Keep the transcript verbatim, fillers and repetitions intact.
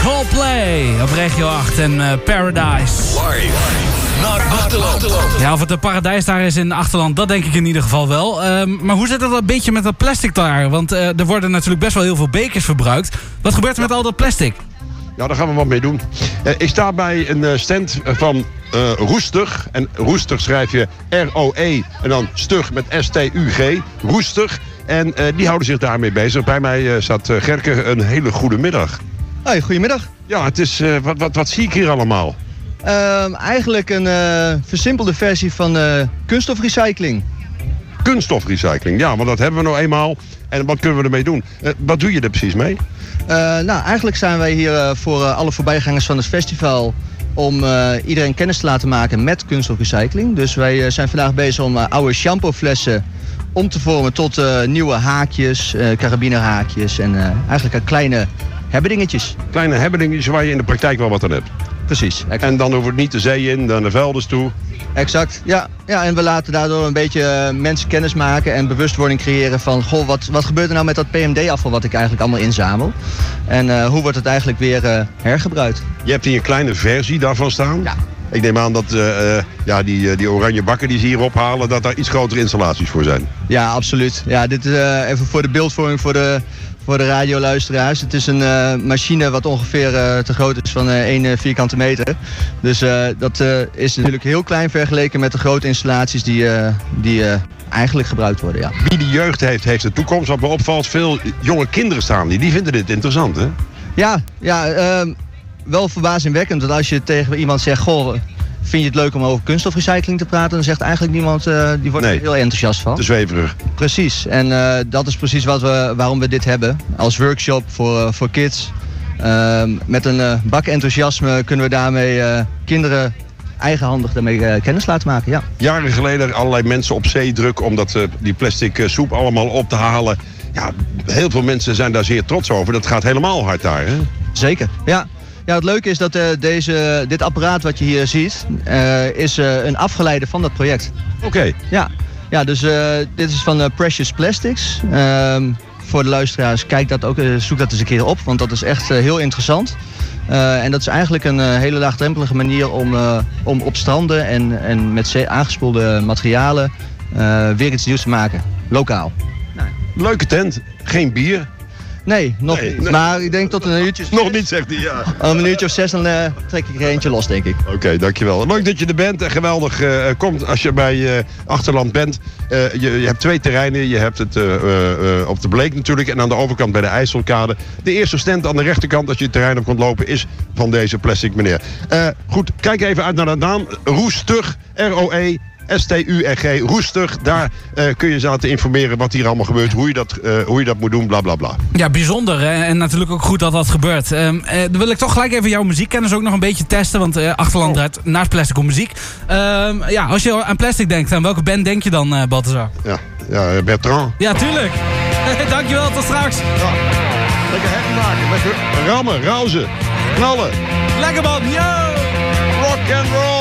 Coldplay op regio acht en uh, Paradise. Live naar Achterland. Ja, of het een paradijs daar is in Achterland, dat denk ik in ieder geval wel. Uh, maar hoe zit het een beetje met dat plastic daar? Want uh, er worden natuurlijk best wel heel veel bekers verbruikt. Wat gebeurt er met al dat plastic? Ja, daar gaan we wat mee doen. Uh, ik sta bij een uh, stand van uh, Roestig. En Roestig schrijf je R O E en dan stug met S T U G. Roestig. En uh, die houden zich daarmee bezig. Bij mij uh, staat uh, Gerke. Een hele goede middag. Hoi, goedemiddag. Ja, het is, uh, wat, wat, wat zie ik hier allemaal? Uh, eigenlijk een uh, versimpelde versie van uh, kunststofrecycling. Kunststofrecycling, ja, want dat hebben we nou eenmaal. En wat kunnen we ermee doen? Uh, wat doe je er precies mee? Uh, nou, eigenlijk zijn wij hier uh, voor uh, alle voorbijgangers van het festival om uh, iedereen kennis te laten maken met kunststofrecycling. Dus wij uh, zijn vandaag bezig om uh, oude shampooflessen om te vormen tot uh, nieuwe haakjes, uh, carabinerhaakjes en uh, eigenlijk uh, kleine hebbedingetjes. Kleine hebbedingetjes waar je in de praktijk wel wat aan hebt. Precies. Exact. En dan hoeft het niet de zee in, dan de velders toe. Exact, ja. ja. En we laten daardoor een beetje uh, mensen kennis maken en bewustwording creëren van... goh, wat, wat gebeurt er nou met dat P M D-afval wat ik eigenlijk allemaal inzamel? En uh, hoe wordt het eigenlijk weer uh, hergebruikt? Je hebt hier een kleine versie daarvan staan. Ja. Ik neem aan dat uh, ja, die, uh, die oranje bakken die ze hier ophalen, dat daar iets grotere installaties voor zijn. Ja, absoluut. Ja, dit is uh, even voor de beeldvorming voor de, voor de radioluisteraars. Het is een uh, machine wat ongeveer uh, te groot is van uh, één vierkante meter. Dus uh, dat uh, is natuurlijk heel klein vergeleken met de grote installaties die, uh, die uh, eigenlijk gebruikt worden. Ja. Wie de jeugd heeft, heeft de toekomst. Wat me opvalt, veel jonge kinderen staan die, die vinden dit interessant, hè? Ja, ja uh, wel verbazingwekkend. Dat als je tegen iemand zegt, goh, vind je het leuk om over kunststofrecycling te praten? Dan zegt eigenlijk niemand, uh, die wordt nee, er heel enthousiast van. te zweverig. Precies, en uh, dat is precies wat we, waarom we dit hebben. Als workshop voor, uh, voor kids. Uh, met een uh, bak enthousiasme kunnen we daarmee uh, kinderen eigenhandig daarmee uh, kennis laten maken. Ja. Jaren geleden allerlei mensen op zee drukken om dat, uh, die plastic uh, soep allemaal op te halen. Ja, heel veel mensen zijn daar zeer trots over. Dat gaat helemaal hard daar, hè? Zeker, ja. Ja, het leuke is dat uh, deze, dit apparaat wat je hier ziet, uh, is uh, een afgeleide van dat project. Oké. Okay. Ja. ja, dus uh, dit is van uh, Precious Plastics. Uh, voor de luisteraars, kijk dat ook, uh, zoek dat eens een keer op, want dat is echt uh, heel interessant. Uh, en dat is eigenlijk een uh, hele laagdrempelige manier om, uh, om op stranden en, en met zee aangespoelde materialen uh, weer iets nieuws te maken. Lokaal. Nou. Leuke tent, geen bier. Nee, nog nee, niet. Nee. Maar ik denk tot een uurtje... Nog niet, zegt hij, ja. Om een uurtje of zes, dan uh, trek ik er eentje los, denk ik. Oké, okay, dankjewel. Leuk dat je er bent en geweldig uh, komt als je bij uh, Achterland bent. Uh, je, je hebt twee terreinen. Je hebt het uh, uh, op de Bleek natuurlijk en aan de overkant bij de IJsselkade. De eerste stand aan de rechterkant als je het terrein op komt lopen is van deze plastic meneer. Uh, goed, kijk even uit naar de naam. Roestig, R O E S T U R G, Roestig. Daar uh, kun je ze laten informeren wat hier allemaal gebeurt, hoe je dat, uh, hoe je dat moet doen, bla bla bla. Ja, bijzonder hè? En natuurlijk ook goed dat dat gebeurt. Uh, uh, dan wil ik toch gelijk even jouw muziekkennis ook nog een beetje testen, want uh, Achterland draait oh. naast plastic om muziek. Uh, ja, als je aan plastic denkt, aan welke band denk je dan, uh, Balthazar? Ja, ja, Bertrand. Ja, tuurlijk. Dankjewel, tot straks. Ja. Lekker happy maken, lekker rammen, rauzen, knallen. Lekker man, yo! Rock and roll!